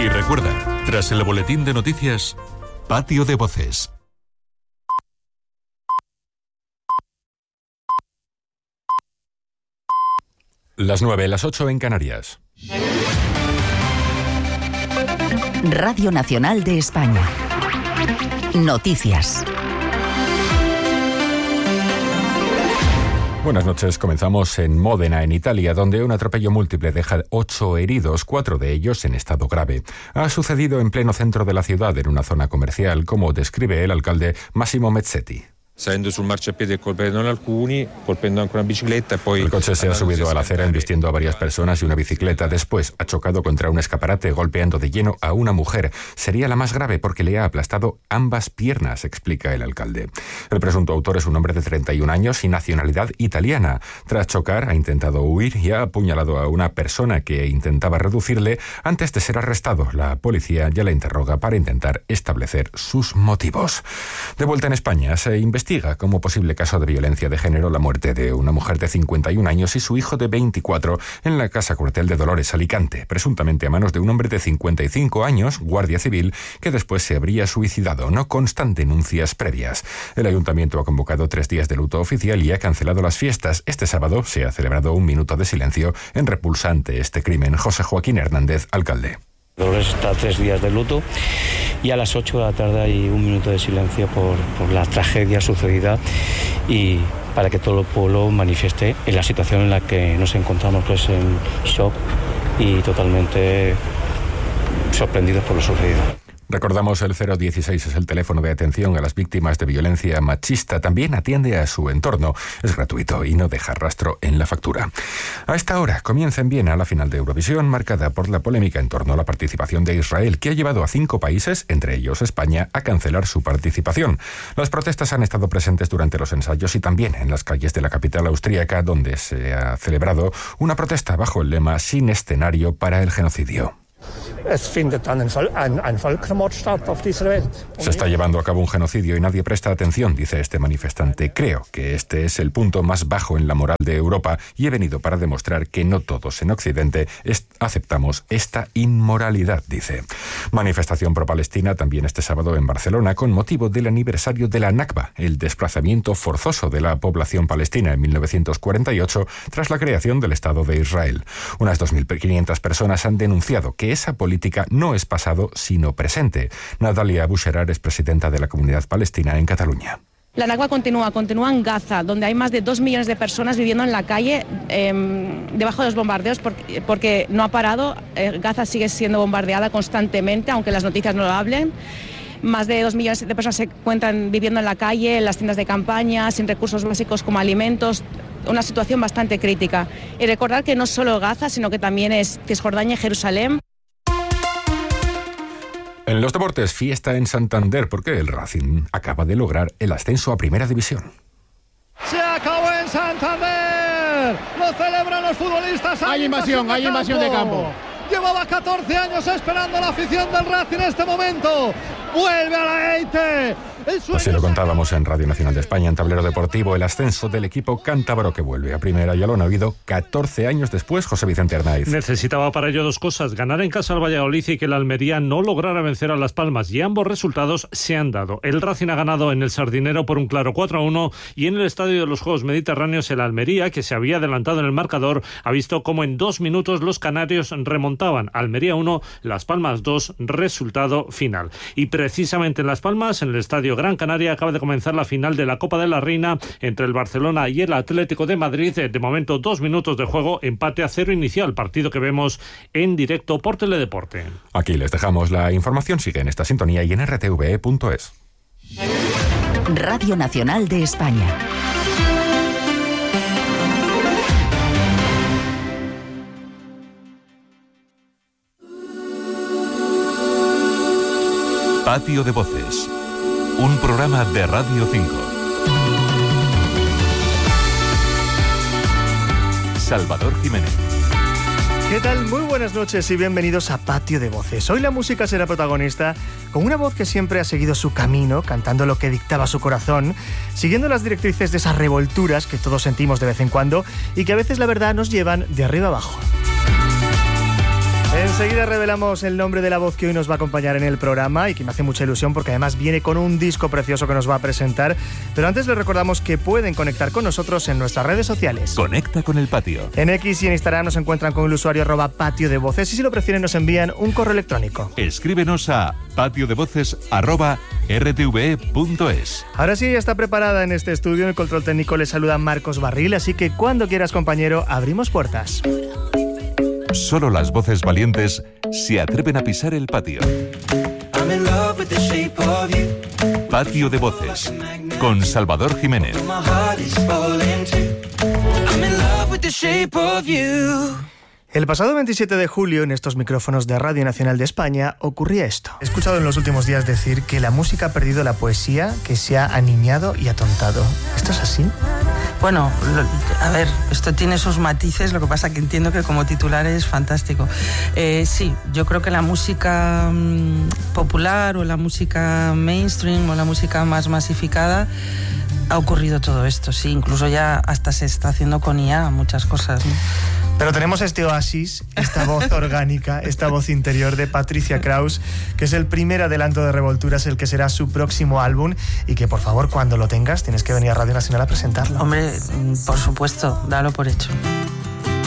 Y recuerda, tras el boletín de noticias, Patio de Voces. Las 9, las 8 en Canarias. Radio Nacional de España. Noticias. Buenas noches. Comenzamos en Módena, en Italia, donde un atropello múltiple deja 8 heridos, 4 de ellos en estado grave. Ha sucedido en pleno centro de la ciudad, en una zona comercial, como describe el alcalde Massimo Mezzetti. Salendo sul marciapiede e colpendo alcuni, colpendo anche una bicicletta e poi... El coche se ha subido a la acera embistiendo a varias personas y una bicicleta. Después ha chocado contra un escaparate golpeando de lleno a una mujer. Sería la más grave porque le ha aplastado ambas piernas, explica el alcalde. El presunto autor es un hombre de 31 años y nacionalidad italiana. Tras chocar ha intentado huir y ha apuñalado a una persona que intentaba reducirle antes de ser arrestado. La policía ya la interroga para intentar establecer sus motivos. De vuelta en España, se investiga como posible caso de violencia de género la muerte de una mujer de 51 años y su hijo de 24 en la casa cuartel de Dolores, Alicante, presuntamente a manos de un hombre de 55 años, guardia civil, que después se habría suicidado. No constan denuncias previas. El ayuntamiento ha convocado 3 días de luto oficial y ha cancelado las fiestas. Este sábado se ha celebrado un minuto de silencio en repulsa ante este crimen. José Joaquín Hernández, alcalde. Dolores está 3 días de luto y a las 8 de la tarde hay un minuto de silencio por la tragedia sucedida y para que todo el pueblo manifieste en la situación en la que nos encontramos, pues en shock y totalmente sorprendidos por lo sucedido. Recordamos, el 016 es el teléfono de atención a las víctimas de violencia machista. También atiende a su entorno. Es gratuito y no deja rastro en la factura. A esta hora comienza en Viena la final de Eurovisión, marcada por la polémica en torno a la participación de Israel, que ha llevado a 5 países, entre ellos España, a cancelar su participación. Las protestas han estado presentes durante los ensayos y también en las calles de la capital austríaca, donde se ha celebrado una protesta bajo el lema "Sin escenario para el genocidio". Se está llevando a cabo un genocidio y nadie presta atención, dice este manifestante. Creo que este es el punto más bajo en la moral de Europa y he venido para demostrar que no todos en Occidente aceptamos esta inmoralidad, dice. Manifestación pro-palestina también este sábado en Barcelona con motivo del aniversario de la Nakba, el desplazamiento forzoso de la población palestina en 1948 tras la creación del Estado de Israel. Unas 2.500 personas han denunciado que esa política no es pasado, sino presente. Natalia Boucherar es presidenta de la Comunidad Palestina en Cataluña. La Nakba continúa en Gaza, donde hay más de 2 millones de personas viviendo en la calle debajo de los bombardeos porque no ha parado. Gaza sigue siendo bombardeada constantemente, aunque las noticias no lo hablen. Más de 2 millones de personas se encuentran viviendo en la calle, en las tiendas de campaña, sin recursos básicos como alimentos. Una situación bastante crítica. Y recordar que no solo Gaza, sino que también es Cisjordania y Jerusalén. En los deportes, fiesta en Santander, porque el Racing acaba de lograr el ascenso a Primera División. ¡Se acabó en Santander! ¡Lo celebran los futbolistas! Hay invasión de campo. Llevaba 14 años esperando la afición del Racing en este momento. ¡Vuelve a la Eite! Así lo contábamos en Radio Nacional de España, en Tablero Deportivo, el ascenso del equipo cántabro que vuelve a Primera. Ya lo han oído 14 años después, José Vicente Arnaiz. Necesitaba para ello 2 cosas: ganar en casa al Valladolid y que el Almería no lograra vencer a Las Palmas, y ambos resultados se han dado. El Racing ha ganado en el Sardinero por un claro 4-1 y en el Estadio de los Juegos Mediterráneos el Almería, que se había adelantado en el marcador, ha visto cómo en 2 minutos los canarios remontaban. Almería 1, Las Palmas 2, resultado final. Y precisamente en Las Palmas, en el Estadio Gran Canaria, acaba de comenzar la final de la Copa de la Reina entre el Barcelona y el Atlético de Madrid. De momento 2 minutos de juego, empate a 0 inicial, partido que vemos en directo por Teledeporte. Aquí les dejamos la información, sigue en esta sintonía y en rtve.es. Radio Nacional de España. Patio de Voces, un programa de Radio 5. Salvador Jiménez. ¿Qué tal? Muy buenas noches y bienvenidos a Patio de Voces. Hoy la música será protagonista con una voz que siempre ha seguido su camino, cantando lo que dictaba su corazón, siguiendo las directrices de esas revolturas que todos sentimos de vez en cuando y que a veces, la verdad, nos llevan de arriba abajo. Enseguida revelamos el nombre de la voz que hoy nos va a acompañar en el programa y que me hace mucha ilusión porque además viene con un disco precioso que nos va a presentar. Pero antes les recordamos que pueden conectar con nosotros en nuestras redes sociales. Conecta con el patio. En X y en Instagram nos encuentran con el usuario @patio de voces y si lo prefieren nos envían un correo electrónico. Escríbenos a patiodevoces@rtve.es. Ahora sí, ya está preparada en este estudio. En el control técnico le saluda Marcos Barril, así que cuando quieras, compañero, abrimos puertas. Solo las voces valientes se atreven a pisar el patio. Patio de Voces, con Salvador Jiménez. El pasado 27 de julio, en estos micrófonos de Radio Nacional de España, ocurría esto. He escuchado en los últimos días decir que la música ha perdido la poesía, que se ha aniñado y atontado. ¿Esto es así? Bueno, a ver, esto tiene sus matices, lo que pasa que entiendo que como titular es fantástico. Sí, yo creo que la música popular o la música mainstream o la música más masificada ha ocurrido todo esto, sí, incluso ya hasta se está haciendo con IA muchas cosas, ¿no? Pero tenemos este oasis, esta voz orgánica, esta voz interior de Patricia Kraus, que es el primer adelanto de Revolturas, el que será su próximo álbum y que, por favor, cuando lo tengas, tienes que venir a Radio Nacional a presentarlo. Hombre, por supuesto, dalo por hecho.